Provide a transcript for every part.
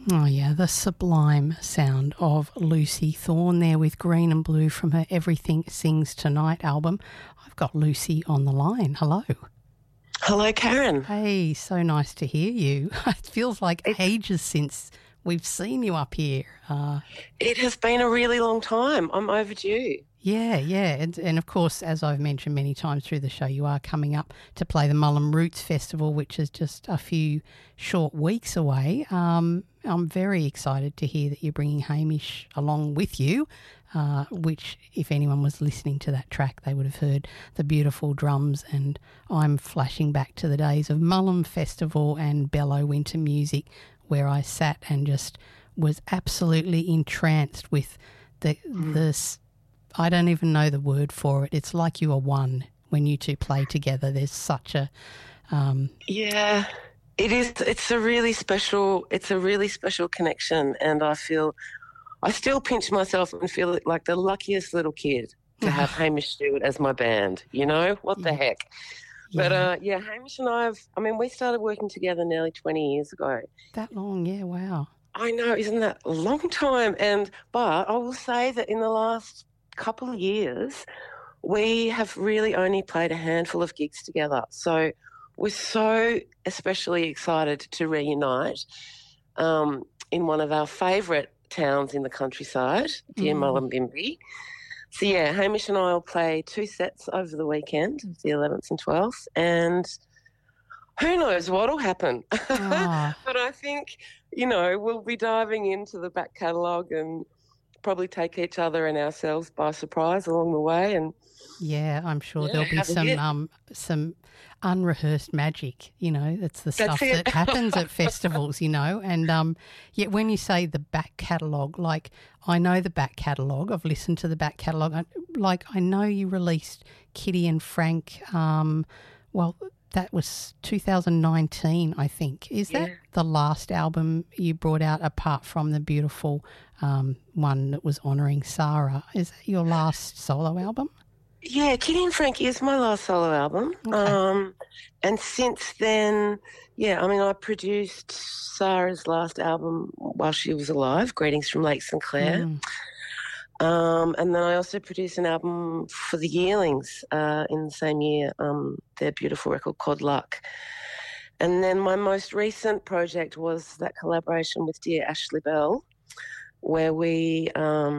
Oh, yeah, the sublime sound of Lucy Thorne there with Green and Blue from her Everything Sings Tonight album. I've got Lucy on the line. Hello. Hello, Karen. Hey, so nice to hear you. It feels like ages since we've seen you up here. It has been a really long time. I'm overdue. Yeah. And of course, as I've mentioned many times through the show, you are coming up to play the Mullum Roots Festival, which is just a few short weeks away. I'm very excited to hear that you're bringing Hamish along with you, which if anyone was listening to that track, they would have heard the beautiful drums, and I'm flashing back to the days of Mullum Festival and Bello Winter Music, where I sat and just was absolutely entranced with the I don't even know the word for it. It's like you are one when you two play together. There's such a yeah, it is. It's a really special connection, and I still pinch myself and feel like the luckiest little kid to have Hamish Stewart as my band. You know what the heck? Yeah. But Hamish and we started working together nearly 20 years ago. That long, yeah, wow. I know, isn't that a long time? But I will say that in the last couple of years, we have really only played a handful of gigs together. So we're so especially excited to reunite in one of our favourite towns in the countryside, dear Mullumbimby. So, yeah, Hamish and I will play 2 sets over the weekend, the 11th and 12th, and who knows what will happen. But I think, we'll be diving into the back catalogue and probably take each other and ourselves by surprise along the way. And yeah, I'm sure there'll be some unrehearsed magic. That's the stuff that happens at festivals. And yet when you say the back catalogue, like I know the back catalogue, I've listened to the back catalogue. Like I know you released Kitty and Frank. That was 2019, I think. Is that the last album you brought out apart from the beautiful one that was honouring Sarah? Is that your last solo album? Yeah, Kitty and Frank is my last solo album. Okay. And since then, I produced Sarah's last album while she was alive, Greetings from Lake St Clair. And then I also produced an album for the Yearlings in the same year, their beautiful record called Luck. And then my most recent project was that collaboration with dear Ashley Bell, where we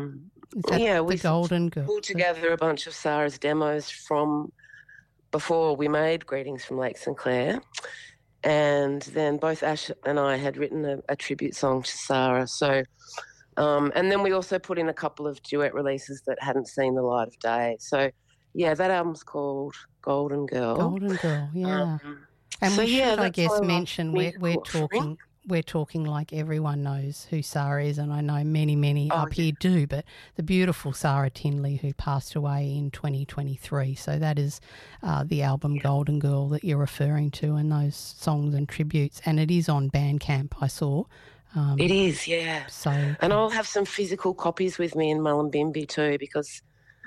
Golden Girl pulled together a bunch of Sarah's demos from before we made Greetings from Lake St Clair. And then both Ash and I had written a tribute song to Sarah. So and then we also put in a couple of duet releases that hadn't seen the light of day. So, that album's called Golden Girl. Golden Girl, yeah. And so, we should, I guess, mention we're talking like everyone knows who Sarah is, and I know many up here do, but the beautiful Sarah Tinley, who passed away in 2023. So that is the album Golden Girl that you're referring to, and those songs and tributes. And it is on Bandcamp, I saw. It is, yeah. And I'll have some physical copies with me in Mullumbimby too, because,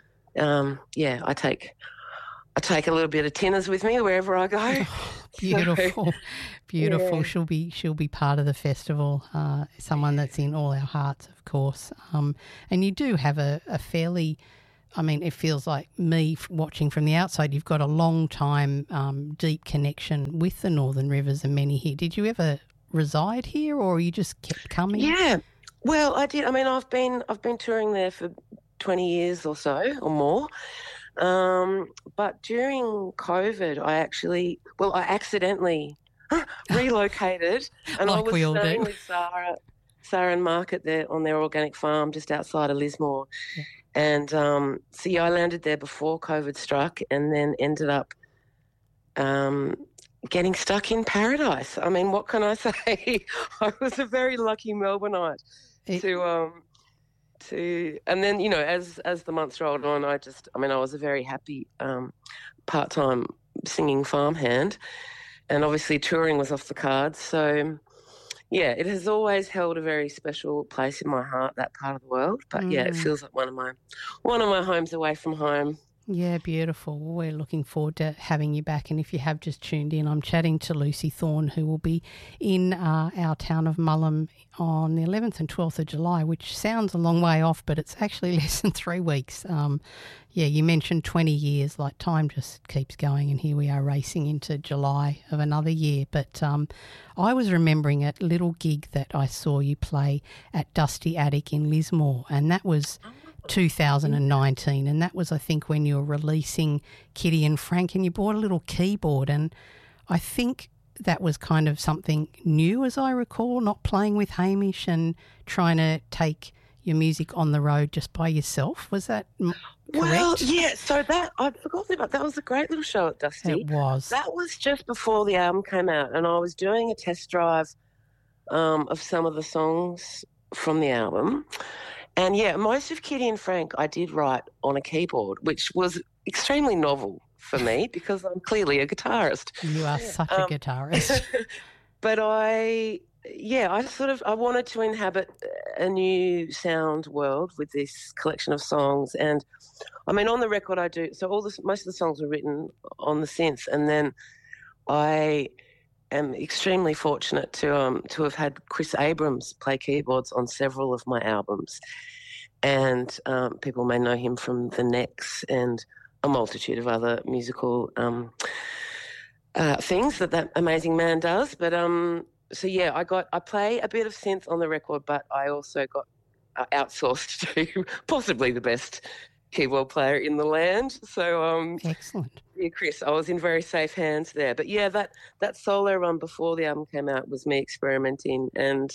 I take a little bit of Tinners with me wherever I go. Oh, beautiful. Yeah. She'll be part of the festival. Someone that's in all our hearts, of course. And you do have a fairly. It feels like me watching from the outside. You've got a long time, deep connection with the Northern Rivers and many here. Did you ever reside here, or you just kept coming? Yeah, well, I did. I've been touring there for 20 years or so or more. But during COVID, I accidentally relocated, and like I was we all staying do. with Sarah and Mark on their organic farm just outside of Lismore. Yeah. And I landed there before COVID struck, and then ended up getting stuck in paradise. What can I say? I was a very lucky Melbourneite and then, as the months rolled on, I was a very happy part-time singing farmhand, and obviously touring was off the cards. So, it has always held a very special place in my heart, that part of the world. But it feels like one of my homes away from home. Yeah, beautiful. Well, we're looking forward to having you back. And if you have just tuned in, I'm chatting to Lucy Thorne, who will be in our town of Mullum on the 11th and 12th of July, which sounds a long way off, but it's actually less than 3 weeks. Yeah, you mentioned 20 years, like time just keeps going, and here we are racing into July of another year. But I was remembering a little gig that I saw you play at Dusty Attic in Lismore, and that was 2019, and that was, I think, when you were releasing Kitty and Frank, and you bought a little keyboard, and I think that was kind of something new, as I recall, not playing with Hamish and trying to take your music on the road just by yourself. Was that correct? Well, yeah, so that, I'd forgotten about, that was a great little show at Dusty. It was. That was just before the album came out, and I was doing a test drive of some of the songs from the album. And, yeah, most of Kitty and Frank I did write on a keyboard, which was extremely novel for me because I'm clearly a guitarist. You are such a guitarist. But I wanted to inhabit a new sound world with this collection of songs. And, I mean, on the record I do, so most of the songs were written on the synth, and then I am extremely fortunate to have had Chris Abrams play keyboards on several of my albums, and people may know him from The Necks and a multitude of other musical things that amazing man does. But so yeah, I play a bit of synth on the record, but I also got outsourced to possibly the best keyboard player in the land. So excellent. Yeah, Chris, I was in very safe hands there. But yeah, that solo run before the album came out was me experimenting, and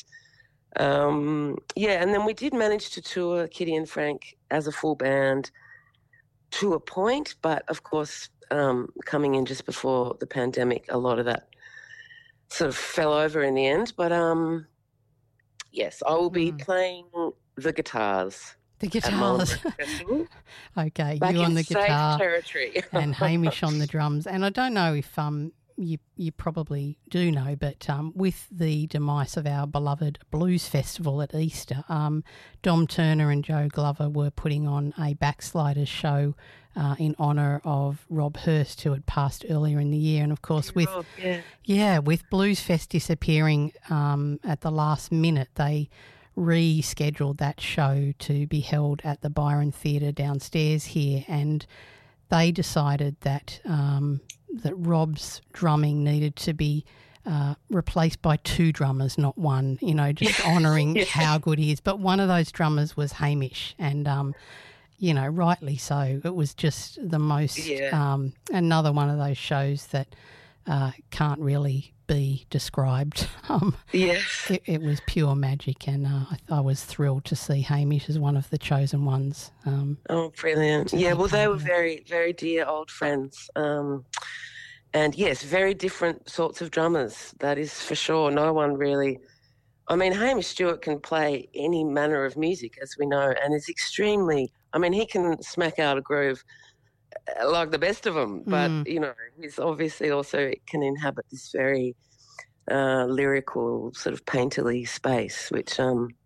and then we did manage to tour Kitty and Frank as a full band to a point, but of course, coming in just before the pandemic, a lot of that sort of fell over in the end. But yes, I will be playing the guitars. The guitars. Okay, back you on in the guitar safe territory. and Hamish on the drums. And I don't know if you probably do know, but with the demise of our beloved Blues Festival at Easter, Dom Turner and Joe Glover were putting on a Backsliders show in honour of Rob Hurst, who had passed earlier in the year. And, of course, with Blues Fest disappearing at the last minute, they rescheduled that show to be held at the Byron Theatre downstairs here, and they decided that that Rob's drumming needed to be replaced by 2 drummers, not one, just honouring how good he is. But one of those drummers was Hamish, and rightly so. It was just the most another one of those shows that can't really be described. It was pure magic, and I was thrilled to see Hamish as one of the chosen ones. Oh, brilliant. Yeah, well, they were very, very dear old friends. And, yes, very different sorts of drummers, that is for sure. No one really... I mean, Hamish Stewart can play any manner of music, as we know, and is extremely... I mean, he can smack out a groove like the best of them, but, he's obviously also can inhabit this very lyrical sort of painterly space, which,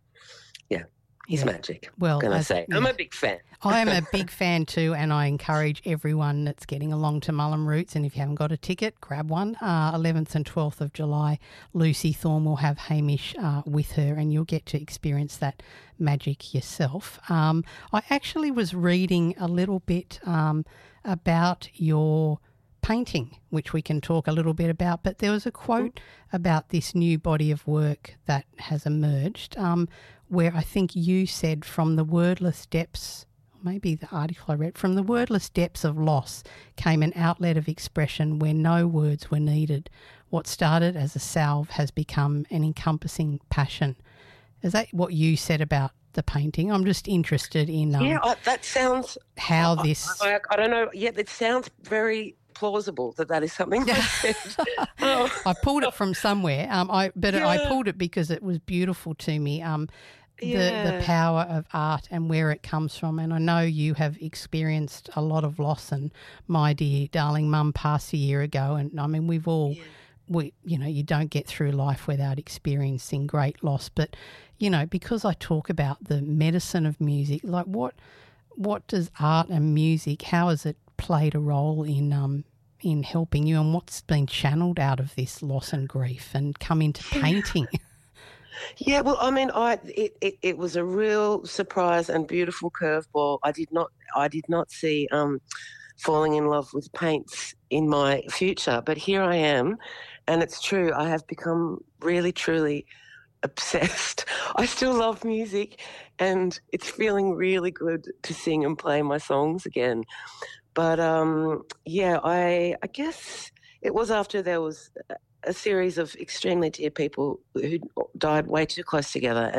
he's magic. Well, can I say? I'm a big fan. I am a big fan too, and I encourage everyone that's getting along to Mullum Roots, and if you haven't got a ticket, grab one. 11th and 12th of July, Lucy Thorne will have Hamish with her, and you'll get to experience that magic yourself. I actually was reading a little bit about your painting, which we can talk a little bit about, but there was a quote about this new body of work that has emerged, where I think you said, from the wordless depths, maybe the article I read, from the wordless depths of loss came an outlet of expression where no words were needed. What started as a salve has become an encompassing passion. Is that what you said about the painting? I'm just interested in that sounds... how this... I don't know. Yeah, it sounds very plausible that is something I said. I pulled it from somewhere, I pulled it because it was beautiful to me. The power of art and where it comes from. And I know you have experienced a lot of loss, and my dear darling mum passed a year ago, and I mean we've all you don't get through life without experiencing great loss, but because I talk about the medicine of music, like what what does art and music, how has it played a role in helping you, and what's been channeled out of this loss and grief and come into painting? Yeah, well, I mean, it was a real surprise and beautiful curveball. I did not see falling in love with paints in my future, but here I am, and it's true. I have become really, truly obsessed. I still love music, and it's feeling really good to sing and play my songs again. But yeah, I guess it was after there was a series of extremely dear people who died way too close together,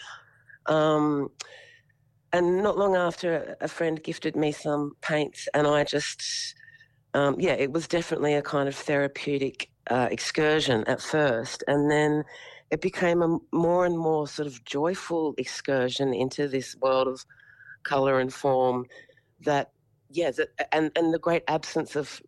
and not long after, a friend gifted me some paints, and I just, yeah, it was definitely a kind of therapeutic excursion at first, and then it became a more and more sort of joyful excursion into this world of colour and form that, yeah, and the great absence of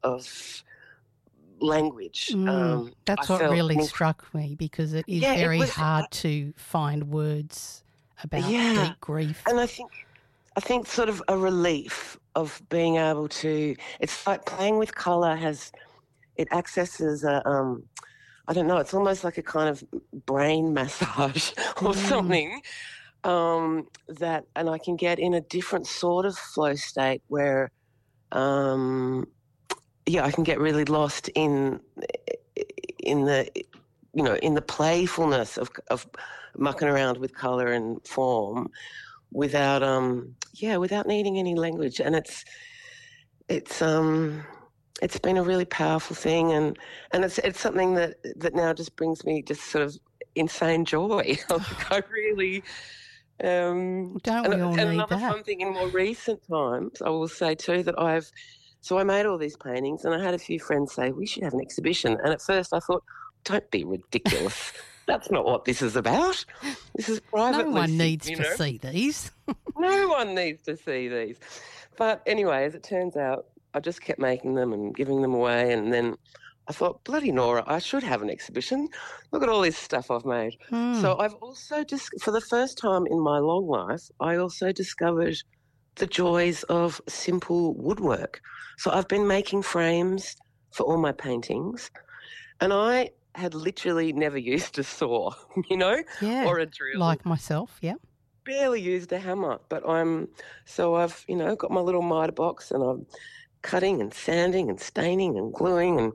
language. That's I what felt really struck me, because it is very hard to find words about deep grief. And I think sort of a relief of being able to, it's like playing with colour it accesses I don't know, it's almost like a kind of brain massage or something, that, and I can get in a different sort of flow state where, yeah, I can get really lost in the, in the playfulness of mucking around with colour and form without needing any language. And it's been a really powerful thing, and it's something that now just brings me just sort of insane joy. I really, Don't we all need another that? fun thing in more recent times, I will say too, that I made all these paintings, and I had a few friends say, we should have an exhibition. And at first I thought, don't be ridiculous. That's not what this is about. This is private. No one needs to see these. No one needs to see these. But anyway, as it turns out, I just kept making them and giving them away, and then I thought, bloody Nora, I should have an exhibition. Look at all this stuff I've made. So I've also for the first time in my long life, I also discovered the joys of simple woodwork. So I've been making frames for all my paintings, and I had literally never used a saw, or a drill. Like myself, yeah. Barely used a hammer, but I've, got my little miter box, and I'm cutting and sanding and staining and gluing and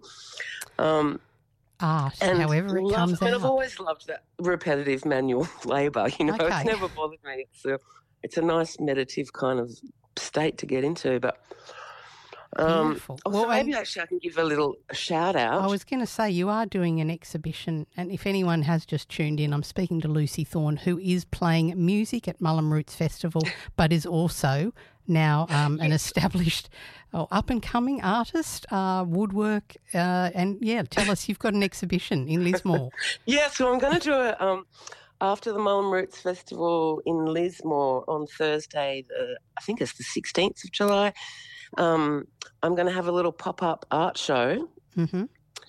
art, however it comes out. I've always loved that repetitive manual labour. Okay. It's never bothered me. It's a nice meditative kind of state to get into, but. Beautiful. So maybe actually I can give a little shout out. I was going to say, you are doing an exhibition, and if anyone has just tuned in, I'm speaking to Lucy Thorne, who is playing music at Mullum Roots Festival, but is also now an established up-and-coming artist, woodwork, and, tell us, you've got an exhibition in Lismore. Yeah, so I'm going to do after the Mullum Roots Festival in Lismore on Thursday, I think it's the 16th of July. I'm going to have a little pop-up art show in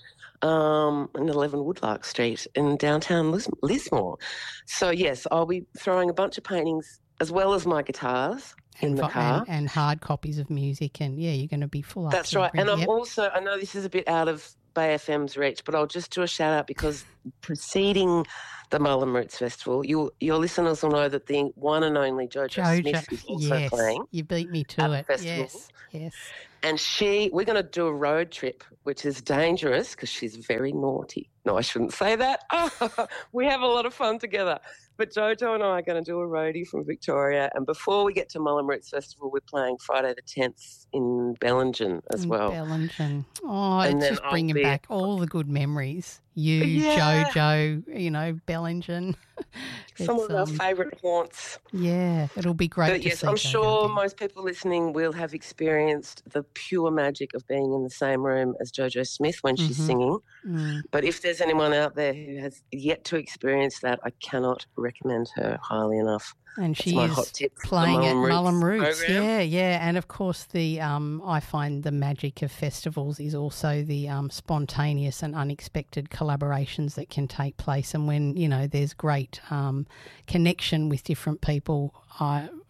11 Woodlark Street in downtown Lismore. So, yes, I'll be throwing a bunch of paintings as well as my guitars in the car. And hard copies of music, and, you're going to be full up. That's right. And I'm also, I know this is a bit out of Bay FM's reach, but I'll just do a shout-out because preceding the Mullum Roots Festival, your listeners will know that the one and only Jojo Smith is also playing. You beat me to it. Yes. And we're going to do a road trip, which is dangerous because she's very naughty. No, I shouldn't say that. We have a lot of fun together. But Jojo and I are going to do a roadie from Victoria. And before we get to Mullum Roots Festival, we're playing Friday the 10th in Bellingen as well. Bellingen. Oh, and it's just bringing back all the good memories. Jojo, Bellingen. Some of our favourite haunts. Yeah, it'll be great to see. I'm sure most people listening will have experienced the pure magic of being in the same room as Jojo Smith when she's singing. But if there's anyone out there who has yet to experience that, I cannot recommend her highly enough. And she is playing at Mullum Roots. Yeah. And, of course, I find the magic of festivals is also the spontaneous and unexpected collaborations that can take place. And when, there's great connection with different people, I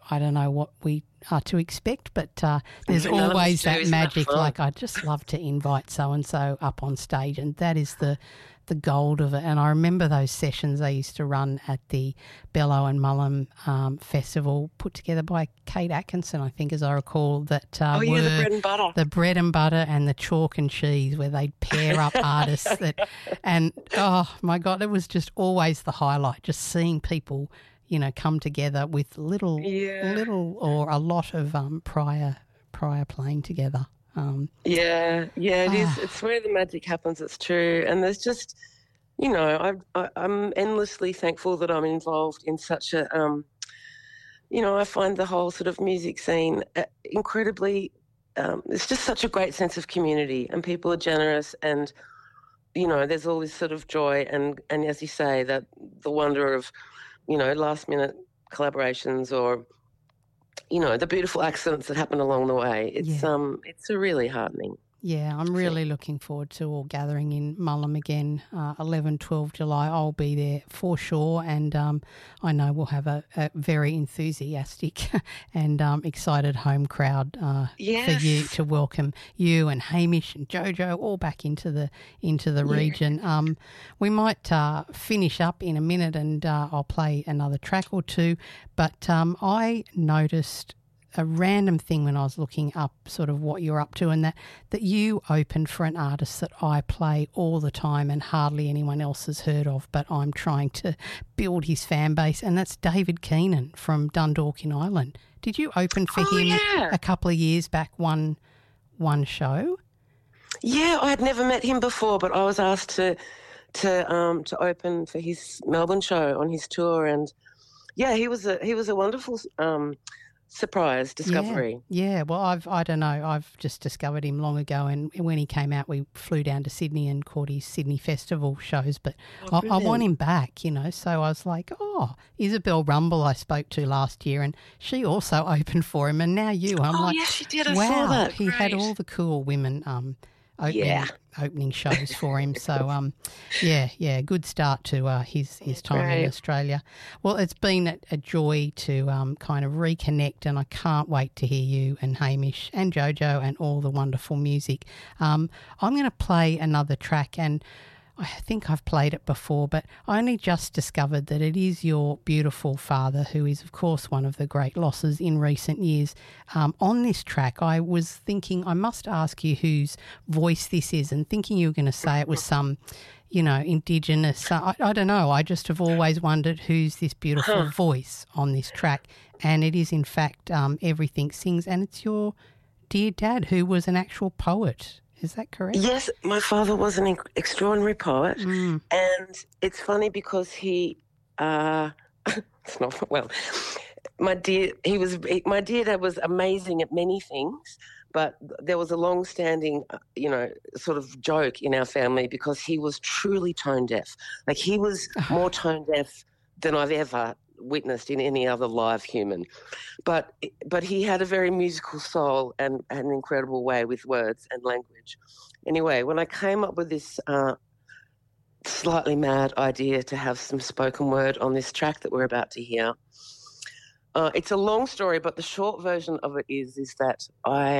I don't know what we are to expect, but there's None of us always do, that isn't that magic. fun? Like, I just love to invite so-and-so up on stage, and that is the gold of it. And I remember those sessions they used to run at the Bellow and Mullum Festival, put together by Kate Atkinson, I think, as I recall, that Oh, yeah, were the bread and butter. the bread and butter and the chalk and cheese, where they'd pair up artists and oh my God, it was just always the highlight, just seeing people, you know, come together with little or a lot of prior playing together. Yeah, it is. It's where the magic happens. It's true. And there's just, you know, I'm endlessly thankful that I'm involved in such a, you know, I find the whole sort of music scene incredibly, it's just such a great sense of community, and people are generous, and, you know, there's all this sort of joy and as you say, that the wonder of, you know, last minute collaborations, or, you know, the beautiful accidents that happen along the way. It's it's a really heartening. Yeah, I'm really looking forward to all gathering in Mullum again, 11, 12 July. I'll be there for sure, and I know we'll have a very enthusiastic and excited home crowd for you, to welcome you and Hamish and Jojo all back into the region. We might finish up in a minute, and I'll play another track or two, but I noticed a random thing when I was looking up sort of what you're up to, and that you opened for an artist that I play all the time and hardly anyone else has heard of, but I'm trying to build his fan base, and that's David Keenan from Dundalk in Ireland. Did you open for him a couple of years back, one show? Yeah, I had never met him before, but I was asked to open for his Melbourne show on his tour, and he was a wonderful surprise discovery. Yeah. Well, I don't know. I've just discovered him long ago, and when he came out, we flew down to Sydney and caught his Sydney Festival shows. But I want him back, you know. So I was like, Isabel Rumble I spoke to last year, and she also opened for him, and now you. I'm like, yes, she did. I wow, saw that. He had all the cool women opening shows for him. So, good start to his time in Australia. Well, it's been a joy to kind of reconnect, and I can't wait to hear you and Hamish and Jojo and all the wonderful music. I'm going to play another track, and I think I've played it before, but I only just discovered that it is your beautiful father, who is, of course, one of the great losses in recent years. On this track, I was thinking I must ask you whose voice this is, and thinking you were going to say it was some, you know, Indigenous. I don't know. I just have always wondered who's this beautiful voice on this track, and it is, in fact, Everything Sings, and it's your dear dad, who was an actual poet. Is that correct? Yes, my father was an extraordinary poet, and it's funny because he, it's not well. My dear dad was amazing at many things, but there was a long-standing, sort of joke in our family because he was truly tone deaf. Like, he was more tone deaf than I've ever witnessed in any other live human, but he had a very musical soul and an incredible way with words and language. Anyway, when I came up with this slightly mad idea to have some spoken word on this track that we're about to hear, it's a long story, but the short version of it is that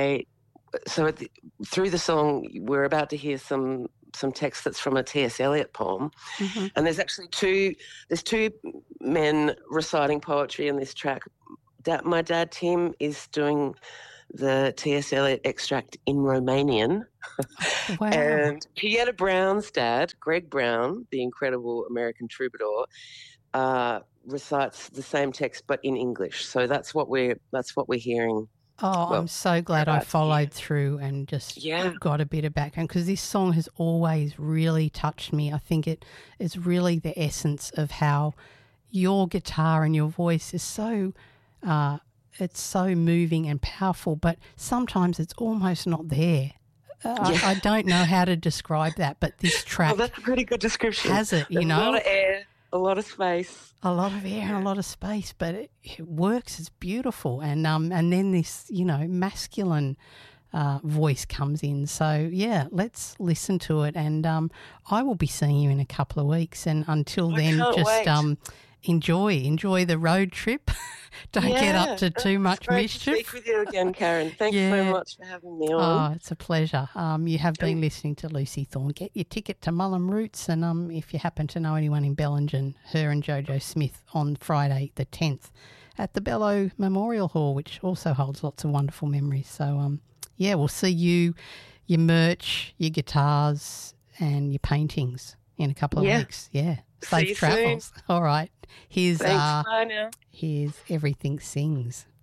through the song we're about to hear some text that's from a T.S. Eliot poem, and there's actually two men reciting poetry in this track. My dad Tim is doing the T.S. Eliot extract in Romanian, wow. And Pieta Brown's dad, Greg Brown, the incredible American troubadour, recites the same text but in English. So that's what we're hearing. Oh, I'm so glad I followed through and just got a bit of background, because this song has always really touched me. I think it is really the essence of how your guitar and your voice is so it's so moving and powerful, but sometimes it's almost not there. I don't know how to describe that, but this track that's a pretty good description. Has it, you know? A lot of air, a lot of space. A lot of air and a lot of space, but it works. It's beautiful. And then this, you know, masculine voice comes in. So, let's listen to it. And I will be seeing you in a couple of weeks. And until then, just enjoy the road trip. Don't get up to too much great mischief. To speak with you again, Karen. Thanks so much for having me on. Oh, it's a pleasure. You have been listening to Lucy Thorne. Get your ticket to Mullum Roots, and if you happen to know anyone in Bellingen, her and Jojo Smith on Friday the 10th at the Bello Memorial Hall, which also holds lots of wonderful memories. So, we'll see you, your merch, your guitars and your paintings in a couple of weeks. Yeah. Safe travels. Soon. All right. Here's Thanks. Bye now. Here's Everything Sings.